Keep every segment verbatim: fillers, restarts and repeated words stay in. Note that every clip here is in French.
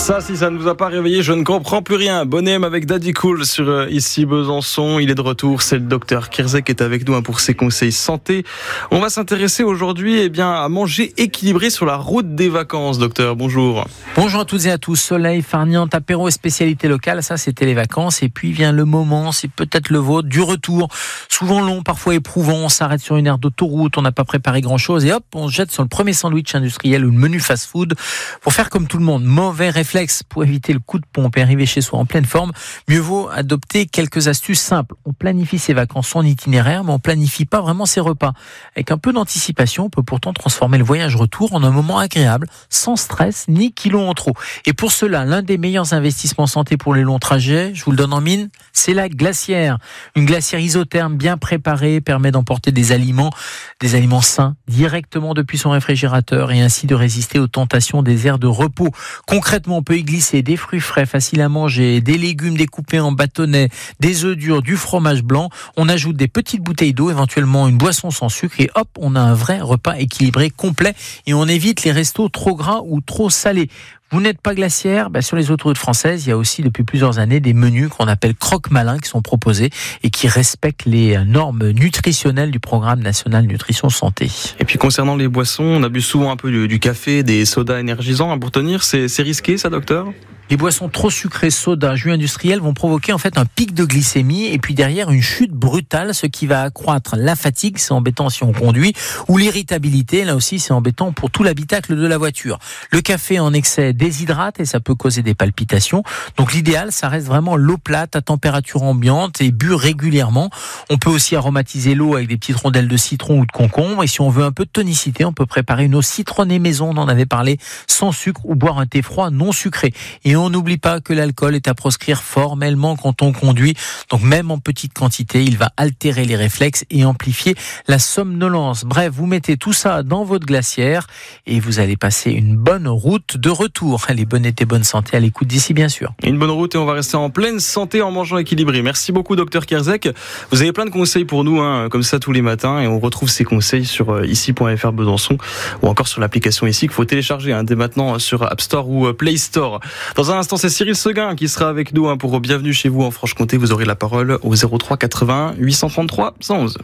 Ça, si ça ne vous a pas réveillé, je ne comprends plus rien. Bonhomme avec Daddy Cool sur euh, Ici Besançon. Il est de retour, c'est le docteur Kierzek qui est avec nous hein, pour ses conseils santé. On va s'intéresser aujourd'hui eh bien, à manger équilibré sur la route des vacances, docteur. Bonjour. Bonjour à toutes et à tous. Soleil, farniente, apéro et spécialité locale, ça c'était les vacances. Et puis vient le moment, c'est peut-être le vôtre, du retour. Souvent long, parfois éprouvant. On s'arrête sur une aire d'autoroute, on n'a pas préparé grand-chose et hop, on se jette sur le premier sandwich industriel ou le menu fast-food pour faire comme tout le monde. Mauvais réflexe pour éviter le coup de pompe et arriver chez soi en pleine forme. Mieux vaut adopter quelques astuces simples. On planifie ses vacances en itinéraire, mais on planifie pas vraiment ses repas. Avec un peu d'anticipation, on peut pourtant transformer le voyage retour en un moment agréable, sans stress ni kilos en trop. Et pour cela, l'un des meilleurs investissements santé pour les longs trajets, je vous le donne en mine, c'est la glacière. Une glacière isotherme bien préparée permet d'emporter des aliments, des aliments sains, directement depuis son réfrigérateur et ainsi de résister aux tentations des aires de repos. Concrètement, on peut y glisser des fruits frais faciles à manger, des légumes découpés en bâtonnets, des œufs durs, du fromage blanc. On ajoute des petites bouteilles d'eau, éventuellement une boisson sans sucre et hop, on a un vrai repas équilibré, complet et on évite les restos trop gras ou trop salés. Vous n'êtes pas glaciaire, bah sur les autoroutes françaises, il y a aussi depuis plusieurs années des menus qu'on appelle croque-malins qui sont proposés et qui respectent les normes nutritionnelles du programme national nutrition santé. Et puis concernant les boissons, on abuse souvent un peu du, du café, des sodas énergisants hein, pour tenir. C'est, c'est risqué ça, docteur ? Les boissons trop sucrées, soda, jus industriels vont provoquer en fait un pic de glycémie et puis derrière une chute brutale, ce qui va accroître la fatigue, c'est embêtant si on conduit, ou l'irritabilité, là aussi c'est embêtant pour tout l'habitacle de la voiture. Le café en excès déshydrate et ça peut causer des palpitations. Donc l'idéal, ça reste vraiment l'eau plate à température ambiante et bu régulièrement. On peut aussi aromatiser l'eau avec des petites rondelles de citron ou de concombre et si on veut un peu de tonicité, on peut préparer une eau citronnée maison, on en avait parlé, sans sucre ou boire un thé froid non sucré. Et on n'oublie pas que l'alcool est à proscrire formellement quand on conduit. Donc même en petite quantité, il va altérer les réflexes et amplifier la somnolence. Bref, vous mettez tout ça dans votre glacière et vous allez passer une bonne route de retour. Allez, bonne été, bonne santé à l'écoute d'ici, bien sûr. Une bonne route et on va rester en pleine santé en mangeant équilibré. Merci beaucoup, docteur Kierzek. Vous avez plein de conseils pour nous, hein, comme ça tous les matins et on retrouve ces conseils sur ici point f r Besançon ou encore sur l'application ici qu'il faut télécharger hein, dès maintenant sur App Store ou Play Store. Dans un instant, c'est Cyril Seguin qui sera avec nous hein, pour Bienvenue chez vous en Franche-Comté. Vous aurez la parole au zéro trois quatre-vingts huit cent trente-trois cent onze.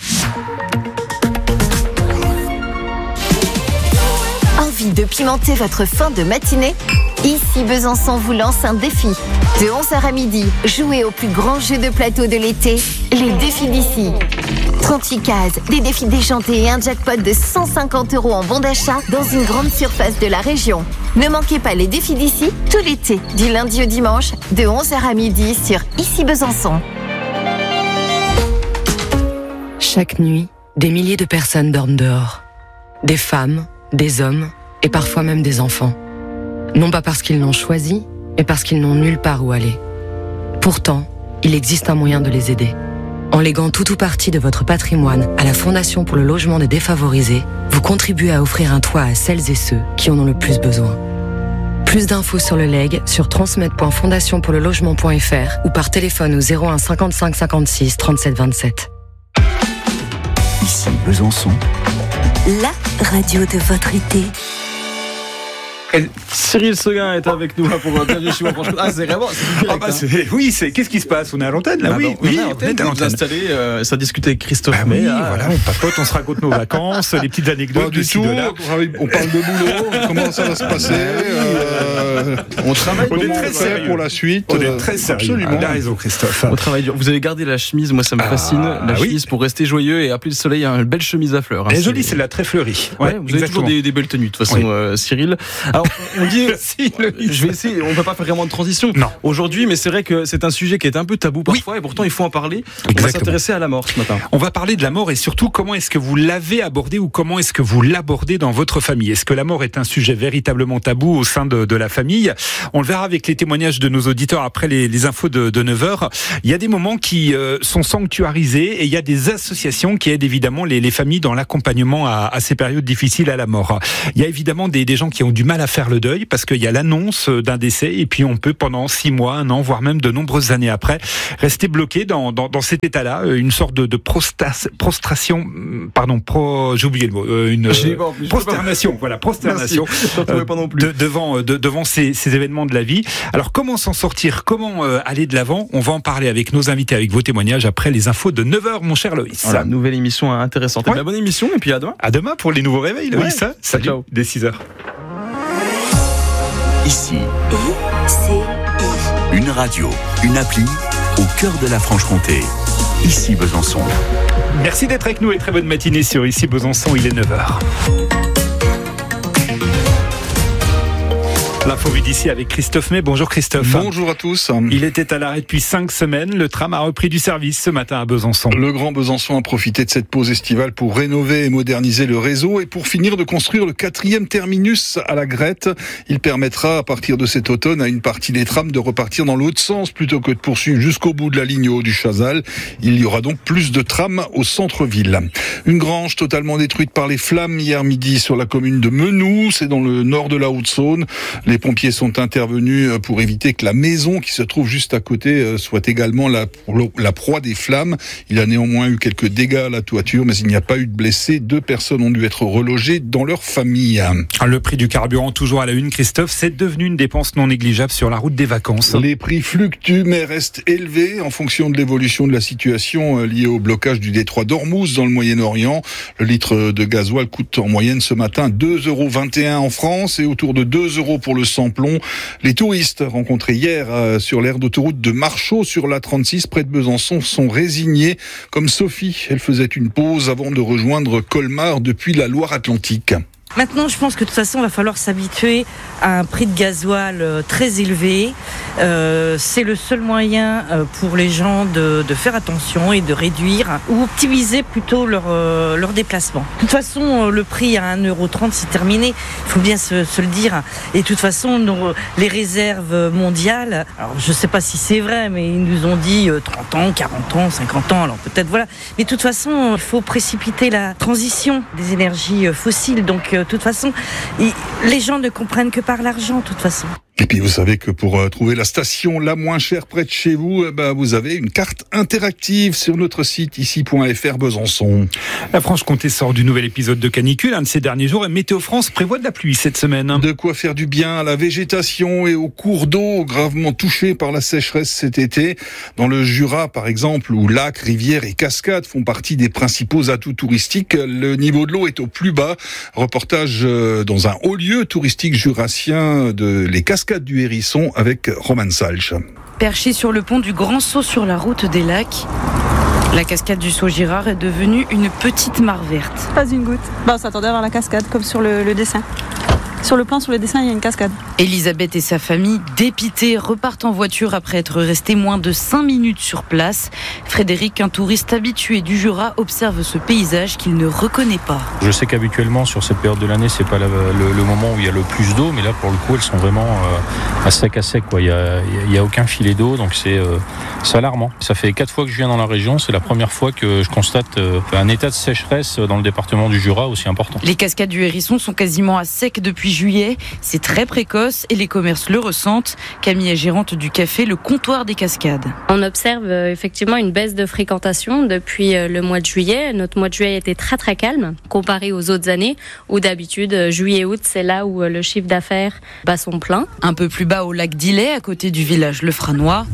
Envie de pimenter votre fin de matinée ? Ici Besançon vous lance un défi. De onze heures à midi, jouez au plus grand jeu de plateau de l'été, les défis d'ici. trente-huit cases, des défis déjantés et un jackpot de cent cinquante euros en bon d'achat dans une grande surface de la région. Ne manquez pas les défis d'ici tout l'été, du lundi au dimanche, de onze heures à midi sur Ici Besançon. Chaque nuit, des milliers de personnes dorment dehors. Des femmes, des hommes et parfois même des enfants. Non pas parce qu'ils l'ont choisi, mais parce qu'ils n'ont nulle part où aller. Pourtant, il existe un moyen de les aider. En léguant tout ou partie de votre patrimoine à la Fondation pour le logement des défavorisés, vous contribuez à offrir un toit à celles et ceux qui en ont le plus besoin. Plus d'infos sur le legs sur transmettre point fondation pour le logement point f r ou par téléphone au zéro un cinquante-cinq cinquante-six trente-sept vingt-sept. Ici Besançon, La radio de votre été. Cyril Seguin est avec nous là pour Bienvenue chez vous en Franche-Comté. Ah, c'est vraiment. C'est direct, ah bah c'est, hein. Oui, c'est qu'est-ce qui se passe ? On est à l'antenne là, ah oui, bon, oui, on est à l'antenne. Installé, euh, ça discute avec Christophe. Bah May, oui, ah, voilà, on papote, on se raconte nos vacances, les petites anecdotes Pas du de ci, tout. de là. On parle de boulot. Comment ça va se passer euh, On travaille. Comment est on très fait sérieux. pour la suite. On est très sérieux. Absolument. Il a raison, Christophe. On travaille dur. Vous avez gardé la chemise, moi ça me Ah, fascine. La oui. chemise pour rester joyeux et appeler le soleil une belle chemise à fleurs. Hein, Elle est c'est- jolie, c'est la très fleurie. Ouais, Ouais, vous avez exactement. toujours des, des belles tenues de toute façon, Oui. euh, Cyril. Alors, on dit, Si, le- je vais essayer. On va pas faire vraiment de transition Non. aujourd'hui, mais c'est vrai que c'est un sujet qui est un peu tabou parfois, et pourtant il faut en parler. On va Exactement. s'intéresser à la mort ce matin. On va parler de la mort et surtout comment est-ce que vous l'avez abordé ou comment est-ce que vous l'abordez dans votre famille. Est-ce que la mort est un sujet véritablement tabou au sein de, de la famille ? On le verra avec les témoignages de nos auditeurs après les, les infos de, de neuf heures. Il y a des moments qui euh, sont sanctuarisés et il y a des associations qui aident évidemment les, les familles dans l'accompagnement à, à ces périodes difficiles à la mort. Il y a évidemment des, des gens qui ont du mal à faire le deuil parce qu'il y a l'annonce d'un décès et puis on peut pendant six mois, un an, voire même de nombreuses années après, rester bloqué dans, dans, dans cet état-là, une sorte de, de prostas, prostration, pardon, pro, j'ai oublié le mot, une plus, prosternation, voilà, prosternation euh, pas non plus. De, devant, de, devant ces, ces événements de la vie. Alors comment s'en sortir, comment euh, aller de l'avant? On va en parler avec nos invités, avec vos témoignages après les infos de neuf heures, mon cher Loïs. Voilà, nouvelle émission intéressante. Ouais. Et bien, bonne émission et puis à demain. À demain pour les nouveaux réveils, Loïs. Ouais. Salut, ciao. Dès six heures. Ici, I C I. une radio, une appli au cœur de la Franche-Comté. Ici Besançon. Merci d'être avec nous et très bonne matinée sur Ici Besançon, il est neuf heures. L'info vue d'ici avec Christophe May. Bonjour Christophe. Bonjour à tous. Il était à l'arrêt depuis cinq semaines. Le tram a repris du service ce matin à Besançon. Le Grand Besançon a profité de cette pause estivale pour rénover et moderniser le réseau et pour finir de construire le quatrième terminus à la Grette. Il permettra à partir de cet automne à une partie des trams de repartir dans l'autre sens plutôt que de poursuivre jusqu'au bout de la ligne haut du Chazal. Il y aura donc plus de trams au centre-ville. Une grange totalement détruite par les flammes hier midi sur la commune de Menou. C'est dans le nord de la Haute-Saône. Les pompiers sont intervenus pour éviter que la maison qui se trouve juste à côté soit également la, la proie des flammes. Il y a néanmoins eu quelques dégâts à la toiture, mais il n'y a pas eu de blessés. Deux personnes ont dû être relogées dans leur famille. Le prix du carburant toujours à la une, Christophe, c'est devenu une dépense non négligeable sur la route des vacances. Les prix fluctuent mais restent élevés en fonction de l'évolution de la situation liée au blocage du détroit d'Ormuz dans le Moyen-Orient. Le litre de gasoil coûte en moyenne ce matin deux euros vingt et un en France et autour de deux euros pour le samplon. Les touristes rencontrés hier euh, sur l'aire d'autoroute de Marchaux sur l'A trente-six près de Besançon sont résignés, comme Sophie. Elle faisait une pause avant de rejoindre Colmar depuis la Loire-Atlantique. Maintenant, je pense que de toute façon, il va falloir s'habituer à un prix de gasoil très élevé. Euh, c'est le seul moyen pour les gens de, de faire attention et de réduire ou optimiser plutôt leur, euh, leur déplacement. De toute façon, le prix à un euro trente, c'est terminé. Il faut bien se, se le dire. Et de toute façon, nos, les réserves mondiales, alors je ne sais pas si c'est vrai, mais ils nous ont dit trente ans, quarante ans, cinquante ans, alors peut-être voilà. Mais de toute façon, il faut précipiter la transition des énergies fossiles. Donc, de toute façon, les gens ne comprennent que par l'argent, de toute façon. Et puis vous savez que pour euh, trouver la station la moins chère près de chez vous, euh, bah, vous avez une carte interactive sur notre site ici point f r Besançon. La Franche-Comté sort du nouvel épisode de canicule un de ces derniers jours et Météo France prévoit de la pluie cette semaine. De quoi faire du bien à la végétation et aux cours d'eau gravement touchés par la sécheresse cet été. Dans le Jura par exemple, où lacs, rivières et cascades font partie des principaux atouts touristiques, le niveau de l'eau est au plus bas. Reportage euh, dans un haut lieu touristique jurassien de les cascades du Hérisson avec Roman Salch. Perché sur le pont du Grand Saut sur la route des lacs, la cascade du Saut-Girard est devenue une petite mare verte. Pas une goutte. Bah, on s'attendait à voir la cascade comme sur le, le dessin. Sur le plan, sur le dessin, il y a une cascade. Elisabeth et sa famille, dépitées, repartent en voiture après être restés moins de cinq minutes sur place. Frédéric, un touriste habitué du Jura, observe ce paysage qu'il ne reconnaît pas. Je sais qu'habituellement, sur cette période de l'année, c'est pas la, le, le moment où il y a le plus d'eau, mais là, pour le coup, elles sont vraiment euh, à sec à sec, quoi. Il y a, il y a aucun filet d'eau, donc c'est, euh, c'est alarmant. Ça fait quatre fois que je viens dans la région. C'est la première fois que je constate euh, un état de sécheresse dans le département du Jura aussi important. Les cascades du Hérisson sont quasiment à sec depuis juillet. C'est très précoce et les commerces le ressentent. Camille est gérante du café Le Comptoir des Cascades. On observe euh, effectivement une baisse de fréquentation depuis euh, le mois de juillet. Notre mois de juillet était très très calme comparé aux autres années où d'habitude euh, juillet-août c'est là où euh, le chiffre d'affaires bat son plein. Un peu plus bas au lac d'Illet, à côté du village Le Franois.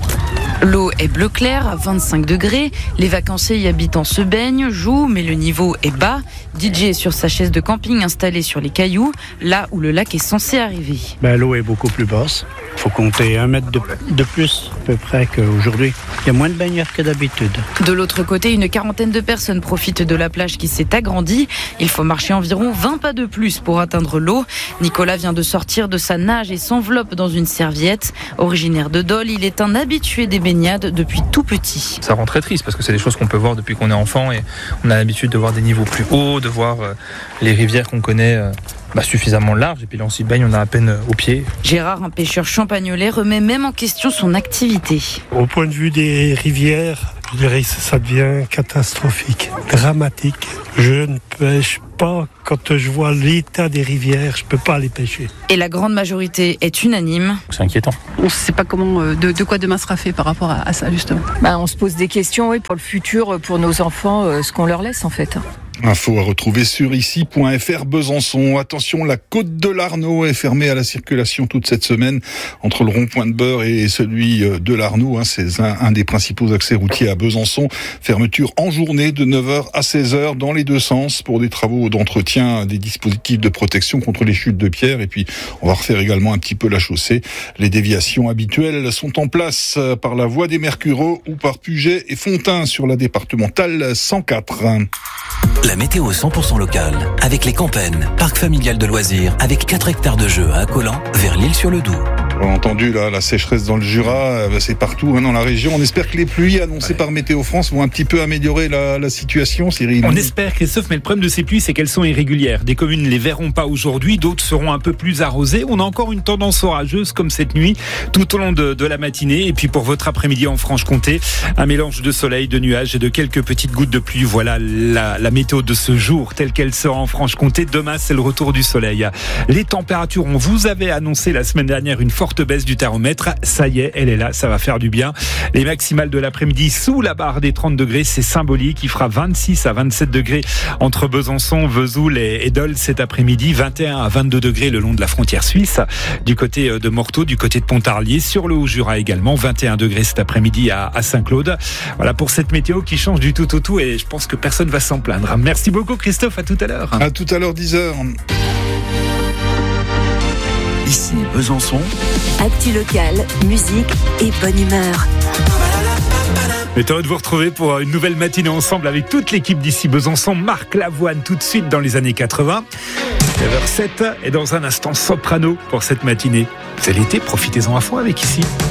L'eau est bleu clair à vingt-cinq degrés. Les vacanciers y habitant se baignent, jouent, mais le niveau est bas. D J est sur sa chaise de camping installée sur les cailloux, là où le lac est censé arriver. Ben, l'eau est beaucoup plus basse. Il faut compter un mètre de, de plus à peu près qu'aujourd'hui. Il y a moins de baigneurs que d'habitude. De l'autre côté, une quarantaine de personnes profitent de la plage qui s'est agrandie. Il faut marcher environ vingt pas de plus pour atteindre l'eau. Nicolas vient de sortir de sa nage et s'enveloppe dans une serviette. Originaire de Dole, il est un habitué des baignades depuis tout petit. Ça rend très triste parce que c'est des choses qu'on peut voir depuis qu'on est enfant et on a l'habitude de voir des niveaux plus hauts, de voir euh, les rivières qu'on connaît euh, bah, suffisamment larges et puis là on s'y baigne, on a à peine euh, aux pieds. Gérard, un pêcheur champagnolais, remet même en question son activité. Au point de vue des rivières, pour les risques, ça devient catastrophique, dramatique. Je ne pêche pas quand je vois l'état des rivières, je peux pas les pêcher. Et la grande majorité est unanime. C'est inquiétant. On ne sait pas comment, de, de quoi demain sera fait par rapport à, à ça justement. Bah, on se pose des questions oui, pour le futur, pour nos enfants, euh, ce qu'on leur laisse en fait. Info à retrouver sur ici point f r Besançon. Attention, la côte de l'Arnaud est fermée à la circulation toute cette semaine entre le rond-point de Beurre et celui de l'Arnaud. C'est un, un des principaux accès routiers à Besançon. Fermeture en journée de neuf heures à seize heures dans les deux sens pour des travaux d'entretien des dispositifs de protection contre les chutes de pierre. Et puis, on va refaire également un petit peu la chaussée. Les déviations habituelles sont en place par la voie des Mercureaux ou par Puget et Fontaine sur la départementale cent quatre. La météo cent pour cent locale, avec les Campennes, parc familial de loisirs, avec quatre hectares de jeux à Accolant, vers l'Île-sur-le-Doubs. On a entendu là, la sécheresse dans le Jura, c'est partout hein, dans la région. On espère que les pluies annoncées ouais. par Météo France vont un petit peu améliorer la, la situation, Cyril. On espère, Christophe, mais le problème de ces pluies, c'est qu'elles sont irrégulières. Des communes ne les verront pas aujourd'hui, d'autres seront un peu plus arrosées. On a encore une tendance orageuse comme cette nuit, tout au long de, de la matinée. Et puis pour votre après-midi en Franche-Comté, un mélange de soleil, de nuages et de quelques petites gouttes de pluie. Voilà la, la météo de ce jour, telle qu'elle sera en Franche-Comté. Demain, c'est le retour du soleil. Les températures, on vous avait annoncé la semaine dernière une forte baisse du thermomètre. Ça y est, elle est là, ça va faire du bien. Les maximales de l'après-midi sous la barre des trente degrés, c'est symbolique. Il fera vingt-six à vingt-sept degrés entre Besançon, Vesoul et Dole cet après-midi. vingt et un à vingt-deux degrés le long de la frontière suisse. Du côté de Morteau, du côté de Pontarlier, sur le Haut-Jura également. vingt et un degrés cet après-midi à, à Saint-Claude. Voilà pour cette météo qui change du tout au tout et je pense que personne va s'en plaindre. Merci beaucoup Christophe, à tout à l'heure. À tout à l'heure, dix heures. Ici Besançon. Actu locale, musique et bonne humeur. Mais heureux de vous retrouver pour une nouvelle matinée ensemble avec toute l'équipe d'ici Besançon. Marc Lavoine tout de suite dans les années quatre-vingts. neuf heures sept et dans un instant Soprano pour cette matinée. C'est l'été, profitez-en à fond avec ici.